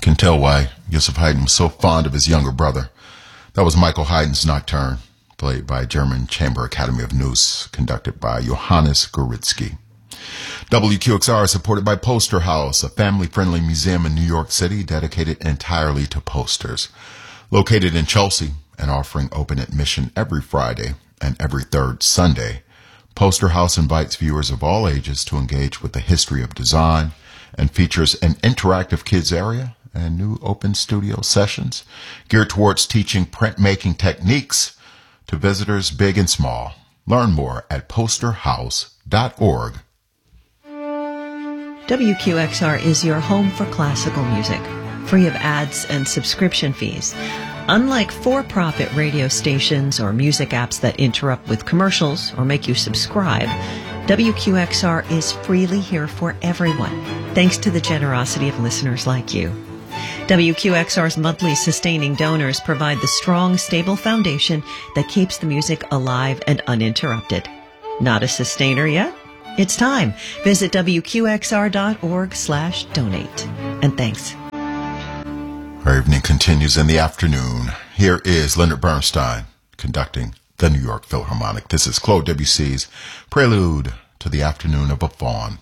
Can tell why Yusuf Haydn was so fond of his younger brother. That was Michael Haydn's Nocturne, played by German Chamber Academy of Neuss, conducted by Johannes Gouritzky. WQXR is supported by Poster House, a family-friendly museum in New York City dedicated entirely to posters. Located in Chelsea and offering open admission every Friday and every third Sunday, Poster House invites viewers of all ages to engage with the history of design and features an interactive kids area and new open studio sessions geared towards teaching printmaking techniques to visitors big and small. Learn more at posterhouse.org. WQXR is your home for classical music, free of ads and subscription fees. Unlike for-profit radio stations or music apps that interrupt with commercials or make you subscribe, WQXR is freely here for everyone, thanks to the generosity of listeners like you. WQXR's monthly sustaining donors provide the strong, stable foundation that keeps the music alive and uninterrupted. Not a sustainer yet? It's time. Visit WQXR.org/donate. And thanks. Our evening continues in the afternoon. Here is Leonard Bernstein conducting the New York Philharmonic. This is Claude Debussy's Prelude to the Afternoon of a Faun.